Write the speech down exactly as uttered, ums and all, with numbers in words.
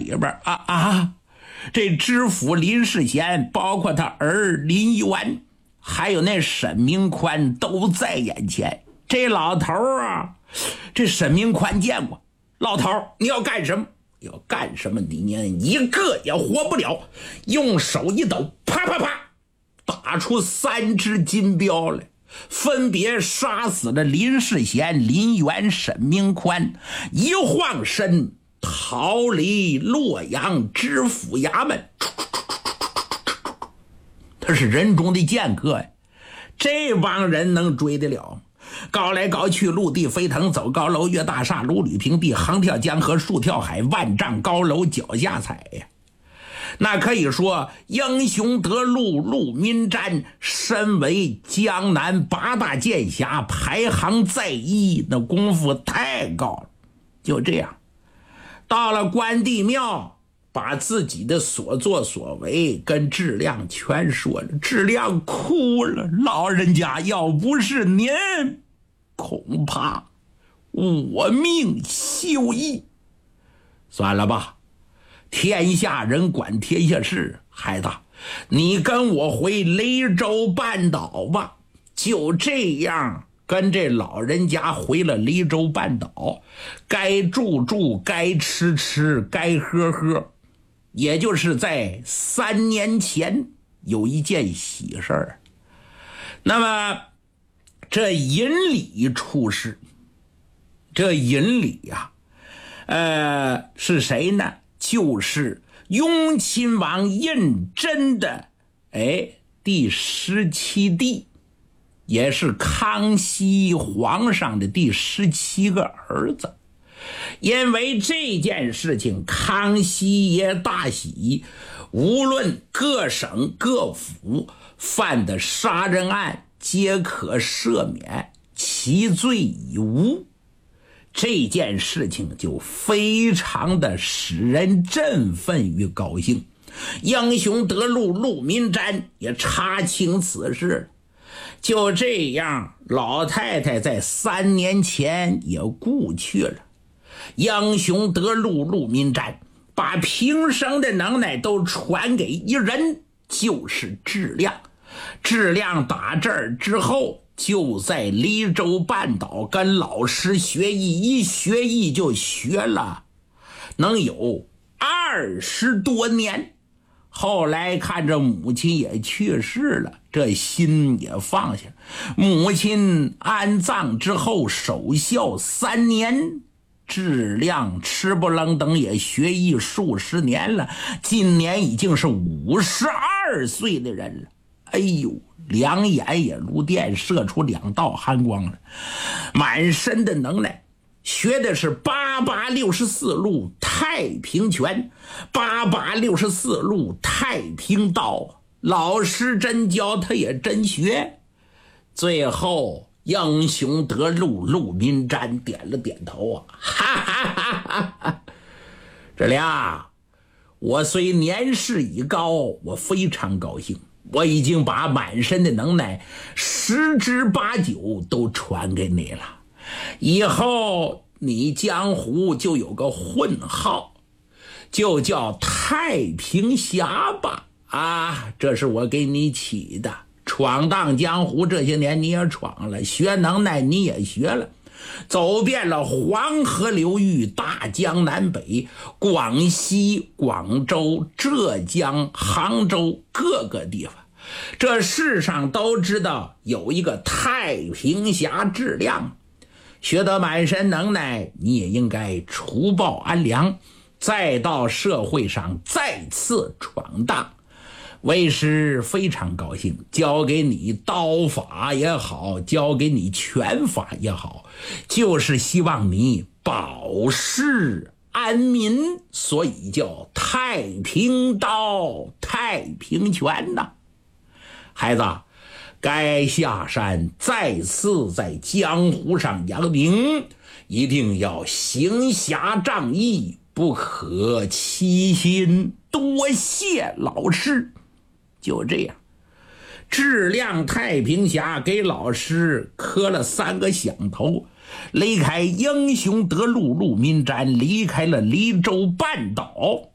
里边啊啊，这知府林世贤，包括他儿林元，还有那沈明宽都在眼前。这老头啊，这沈明宽见过，老头你要干什么？要干什么？你连一个也活不了。用手一抖，啪啪啪，打出三只金镖来，分别杀死了林世贤、林元、沈明宽，一晃身逃离洛阳知府衙门。他是人中的剑客呀，这帮人能追得了吗？高来高去，陆地飞腾，走高楼，越大厦，如履平地，横跳江河，竖跳海，万丈高楼脚下踩呀。那可以说英雄得陆陆民瞻身为江南八大剑侠排行在一，那功夫太高了。就这样到了关帝庙，把自己的所作所为跟质量全说了。质量哭了，老人家要不是您，恐怕我命休矣。算了吧，天下人管天下事，孩子，你跟我回雷州半岛吧。就这样跟这老人家回了雷州半岛，该住住，该吃吃，该喝喝。也就是在三年前有一件喜事儿，那么这尹礼出事。这尹礼呀、啊，呃，是谁呢？就是雍亲王胤禛的哎第十七弟，也是康熙皇上的第十七个儿子。因为这件事情，康熙爷大喜，无论各省各府犯的杀人案皆可赦免，其罪已无。这件事情就非常的使人振奋与高兴。英雄得陆陆民瞻也查清此事。就这样，老太太在三年前也故去了。英雄得陆陆民瞻把平生的能耐都传给一人，就是质量。质量打这儿之后，就在黎州半岛跟老师学艺，一学艺就学了能有二十多年。后来看着母亲也去世了，这心也放下。母亲安葬之后守孝三年，质量吃不愣登也学艺数十年了，今年已经是五十二岁的人了。哎呦，两眼也如电射出两道寒光了，满身的能耐。学的是八八六十四路太平拳，八八六十四路太平道，老师真教他也真学。最后英雄得陆陆民瞻点了点头啊，哈哈哈哈哈！这俩，我虽年事已高，我非常高兴，我已经把满身的能耐十之八九都传给你了。以后你江湖就有个混号，就叫太平侠吧。啊，这是我给你起的。闯荡江湖这些年你也闯了，学能耐你也学了，走遍了黄河流域、大江南北、广西、广州、浙江、杭州各个地方。这世上都知道有一个太平侠质量，学得满身能耐，你也应该除暴安良，再到社会上再次闯荡。为师非常高兴，教给你刀法也好，教给你拳法也好，就是希望你保世安民，所以叫太平刀、太平拳呐。孩子，该下山再次在江湖上扬名，一定要行侠仗义，不可欺心。多谢老师。就这样，质量太平侠给老师磕了三个响头，离开英雄得陆陆民瞻，离开了黎州半岛，